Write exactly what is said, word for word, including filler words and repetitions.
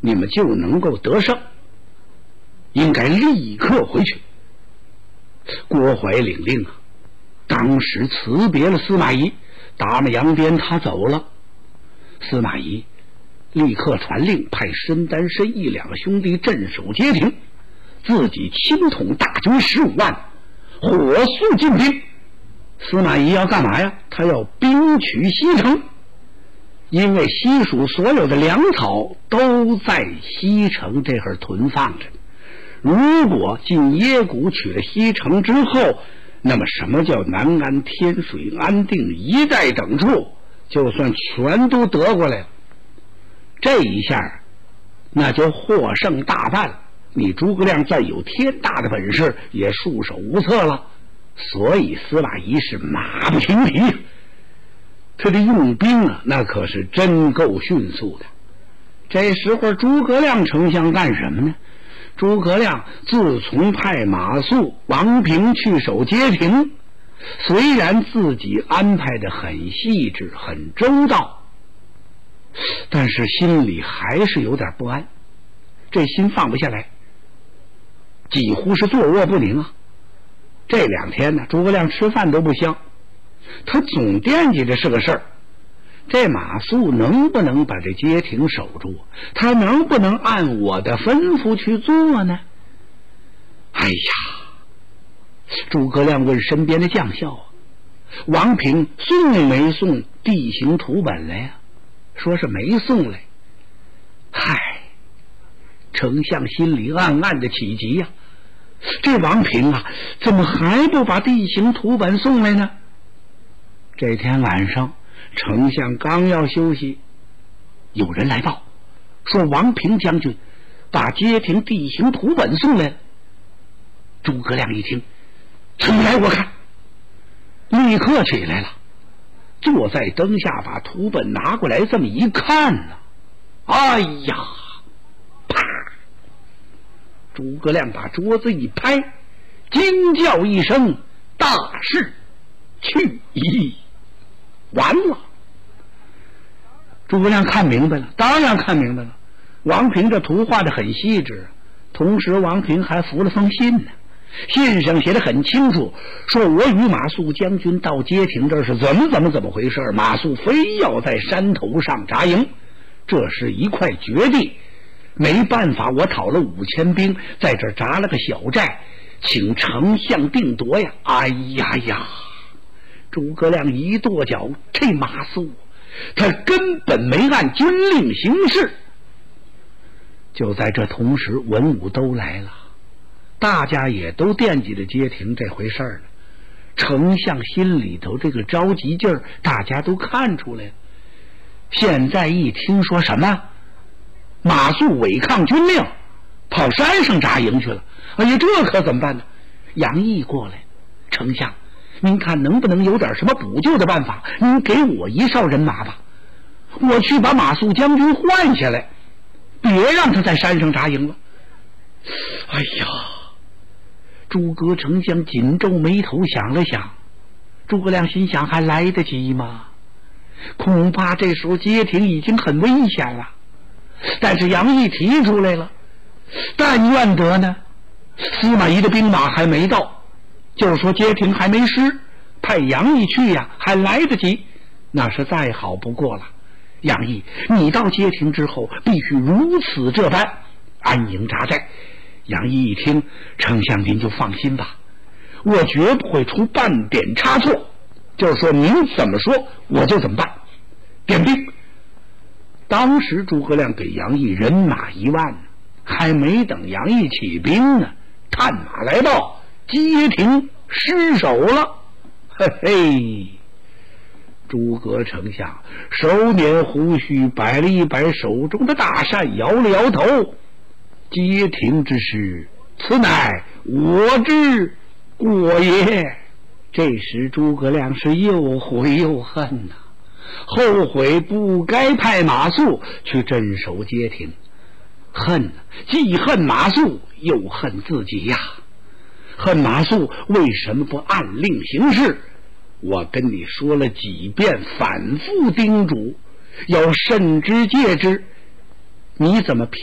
你们就能够得胜，应该立刻回去。郭淮领令啊，当时辞别了司马懿，打马扬鞭，他走了。司马懿立刻传令，派申丹、申义两个兄弟镇守街亭，自己亲统大军十五万，火速进兵。司马懿要干嘛呀？他要兵取西城，因为西蜀所有的粮草都在西城这会儿囤放着。如果进耶谷取了西城之后，那么什么叫南安、天水、安定一带等处，就算全都得过来了，这一下那就获胜大半，你诸葛亮再有天大的本事也束手无策了。所以司马懿是马不停蹄，他的用兵啊，那可是真够迅速的。这时候诸葛亮丞相干什么呢？诸葛亮自从派马谡、王平去守街亭，虽然自己安排的很细致很周到，但是心里还是有点不安，这心放不下来，几乎是坐卧不宁啊。这两天呢，诸葛亮吃饭都不香，他总惦记着是个事儿，这马谡能不能把这街亭守住？他能不能按我的吩咐去做呢？哎呀，诸葛亮问身边的将校啊，王平送没送地形图本来呀？说是没送来。嗨，丞相心里暗暗的起急呀、啊，这王平啊，怎么还不把地形图本送来呢？这天晚上，丞相刚要休息，有人来报说王平将军把街亭地形图本送来了。诸葛亮一听，起来我看，立刻起来了，坐在灯下把图本拿过来，这么一看呢，哎呀，啪！诸葛亮把桌子一拍，惊叫一声：“大事去矣！”完了。诸葛亮看明白了，当然看明白了。王平这图画的很细致，同时王平还附了封信呢。信上写的很清楚，说我与马谡将军到街亭这是怎么怎么怎么回事，马谡非要在山头上扎营，这是一块绝地，没办法，我讨了五千兵在这扎了个小寨，请丞相定夺呀！哎呀呀！诸葛亮一跺脚，这马谡他根本没按军令行事。就在这同时，文武都来了，大家也都惦记着街亭这回事儿呢。丞相心里头这个着急劲儿，大家都看出来了。现在一听说什么马谡违抗军令，跑山上扎营去了，哎呀，这可怎么办呢？杨毅过来，丞相，您看能不能有点什么补救的办法？您给我一哨人马吧，我去把马谡将军换下来，别让他在山上扎营了。哎呀，诸葛丞相紧皱眉头想了想，诸葛亮心想，还来得及吗？恐怕这时候街亭已经很危险了。但是杨毅提出来了，但愿得呢，司马懿的兵马还没到，就是说街亭还没失，派杨毅去呀，还来得及，那是再好不过了。杨毅，你到街亭之后必须如此这般安营扎寨。杨毅一听，丞相您就放心吧，我绝不会出半点差错，就是说您怎么说我就怎么办。点兵。当时诸葛亮给杨毅人马一万，还没等杨毅起兵呢，探马来报街亭失守了。嘿嘿，诸葛丞相手捻胡须，摆了一摆手中的大扇，摇了摇头，街亭之事，此乃我之过也。这时诸葛亮是又悔又恨呐、啊，后悔不该派马谡去镇守街亭，恨既恨马谡又恨自己呀。恨马谡为什么不按令行事？我跟你说了几遍，反复叮嘱要慎之戒之，你怎么